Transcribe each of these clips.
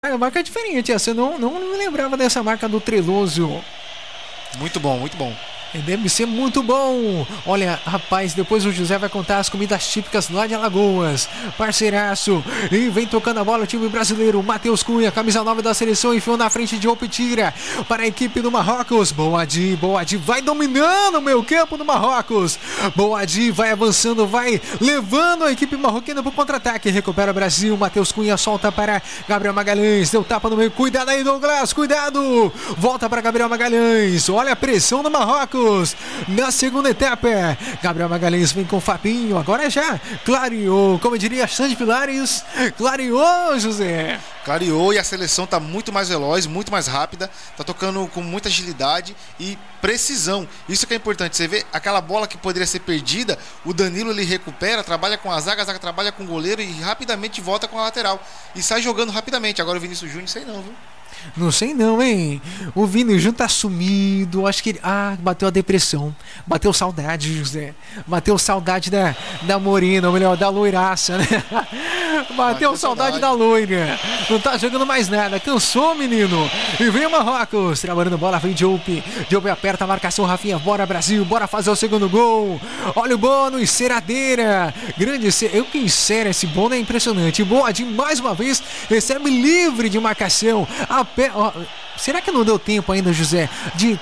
A marca é diferente, essa eu não me lembrava dessa marca do Treloso. Muito bom, muito bom. Deve ser muito bom. Olha, rapaz, depois o José vai contar as comidas típicas lá de Alagoas. Parceiraço. E vem tocando a bola o time brasileiro. Matheus Cunha, camisa 9 da seleção, enfiou na frente de Hope, tira para a equipe do Marrocos. Boadi vai dominando o meio campo do Marrocos. Boadi vai avançando, vai levando a equipe marroquina para o contra-ataque. Recupera o Brasil. Matheus Cunha solta para Gabriel Magalhães. Deu tapa no meio. Cuidado aí, Douglas. Cuidado. Volta para Gabriel Magalhães. Olha a pressão do Marrocos. Na segunda etapa, Gabriel Magalhães vem com o Fabinho, agora já clareou, como diria Sandy Pilares, clareou, José. Clareou, e a seleção está muito mais veloz, muito mais rápida, está tocando com muita agilidade e precisão. Isso que é importante, você vê aquela bola que poderia ser perdida, o Danilo ele recupera, trabalha com a zaga trabalha com o goleiro e rapidamente volta com a lateral e sai jogando rapidamente. Agora o Vinícius Júnior, sei não, viu? Não sei não, hein? O Vini Júnior tá sumido. Acho que ele... bateu a depressão. Bateu saudade, José. Bateu saudade da morena, ou melhor, da loiraça, né? Bateu saudade da loira. Não tá jogando mais nada. Cansou, menino. E vem o Marrocos. Trabalhando bola, vem Diop. Diop aperta a marcação, Rafinha. Bora, Brasil. Bora fazer o segundo gol. Olha o bônus, Ceradeira. Grande, eu que insere esse bônus é impressionante. Boadi, mais uma vez, recebe livre de marcação. Será que não deu tempo ainda, José, de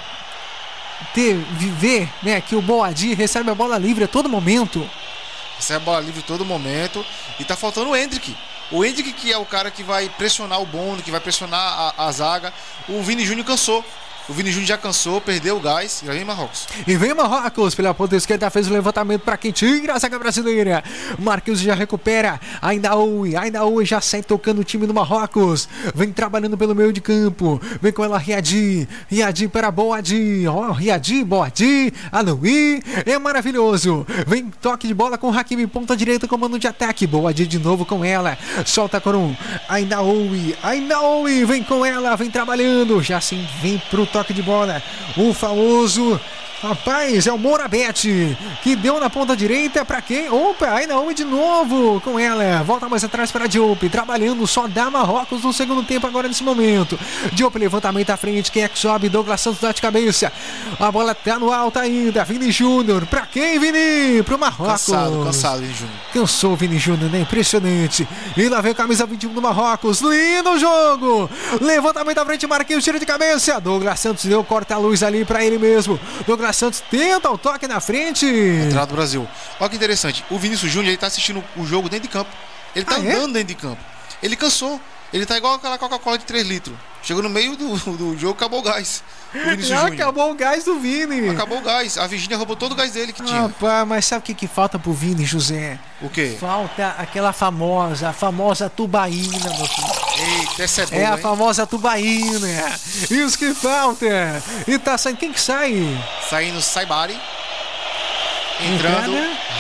viver, né, que o Boadi recebe a bola livre a todo momento? Recebe a bola livre a todo momento. E tá faltando o Endrick. O Endrick, que é o cara que vai pressionar o Bono, que vai pressionar a zaga. O Vini Júnior cansou. O Vini Júnior já cansou, perdeu o gás. E vem Marrocos. E vem Marrocos pela ponta esquerda, fez o levantamento para quem tira a zaga brasileira. Marquinhos já recupera. Ainda Oui já sai tocando o time do Marrocos. Vem trabalhando pelo meio de campo. Vem com ela Riadi para Boadi. Riadi, Boadi, Aloui. É maravilhoso. Vem toque de bola com o Hakimi, ponta direita, comando de ataque. Boadi de novo com ela. Solta com um. Ainda Oui. Vem com ela, vem trabalhando. Já sim, vem pro toque de bola, o famoso, rapaz, é o Morabete, que deu na ponta direita para quem? Opa, ainda de novo com ela, volta mais atrás para Diop, trabalhando, só dá Marrocos no segundo tempo agora nesse momento. Diop, levantamento à frente, quem é que sobe? Douglas Santos dá de cabeça, a bola tá no alto ainda, Vini Júnior, para quem, Vini? Pro Marrocos. Cansado, Vini Júnior. Cansou o Vini Júnior, né? Impressionante. E lá vem a camisa 21 do Marrocos, lindo jogo, levantamento à frente, Marquinhos, tira de cabeça, Douglas Santos deu corta-luz ali para ele mesmo, Douglas Santos tenta o toque na frente. Entrada do Brasil. Olha que interessante. O Vinícius Júnior, ele tá assistindo o jogo dentro de campo. Ele tá andando dentro de campo. Ele cansou. Ele tá igual aquela Coca-Cola de 3 litros. Chegou no meio do jogo, acabou o gás. Acabou o gás do Vini. Acabou o gás. A Virgínia roubou todo o gás dele que tinha. Rapaz, mas sabe o que falta pro Vini, José? O quê? Falta aquela famosa tubaína, meu filho. Eita, essa é boa, é a famosa tubaína. Isso que falta. E tá saindo. Quem que sai? Saindo Saibari. Entrando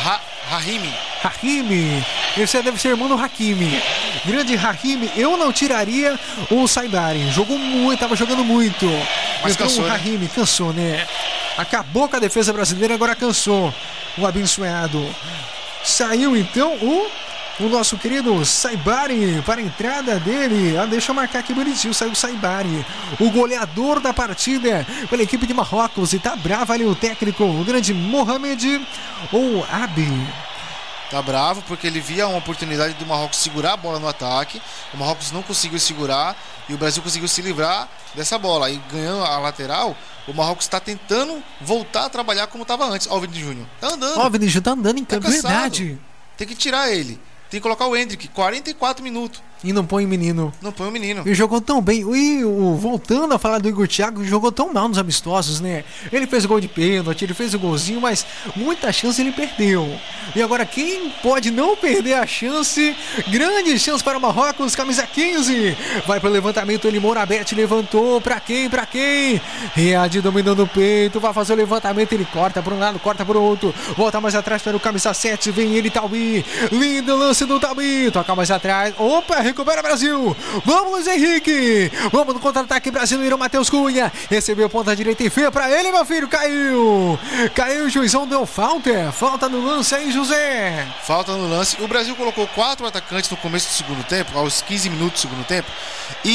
Hakimi. Esse deve ser irmão do Hakimi. Grande Hakimi. Eu não tiraria o Saibari. Jogou muito, tava jogando muito. Mas então cansou, o Hakimi cansou, né? Acabou com a defesa brasileira, agora cansou. O abençoado. Saiu então o nosso querido Saibari para a entrada dele. Deixa eu marcar aqui bonitinho. Saiu o Saibari, o goleador da partida pela equipe de Marrocos. E tá bravo ali o técnico, o grande Mohamed Ouabi. Tá bravo porque ele via uma oportunidade do Marrocos segurar a bola no ataque. O Marrocos não conseguiu segurar e o Brasil conseguiu se livrar dessa bola. E ganhando a lateral, o Marrocos está tentando voltar a trabalhar como estava antes. Ó, o Vini Júnior tá andando. O Vini Júnior tá andando em campo, verdade. Tem que tirar ele. Tem que colocar o Endrick, 44 minutos. E não põe o menino. Não põe o menino. E jogou tão bem. E voltando a falar do Igor Thiago, jogou tão mal nos amistosos, né? Ele fez o gol de pênalti, ele fez o golzinho, mas muita chance ele perdeu. E agora quem pode não perder a chance? Grande chance para o Marrocos, camisa 15. Vai para o levantamento, ele Morabete levantou. Para quem? Riadi dominando o peito, vai fazer o levantamento, ele corta por um lado, corta por outro. Volta mais atrás para o camisa 7, vem ele, Taubi. Lindo lance do Taubi, toca mais atrás. Opa! Recupera Brasil, vamos Luiz Henrique, vamos no contra-ataque brasileiro, Matheus Cunha, recebeu ponta direita e feia pra ele, meu filho, caiu, o juizão deu falta no lance aí, José. Falta no lance, o Brasil colocou 4 atacantes no começo do segundo tempo, aos 15 minutos do segundo tempo, e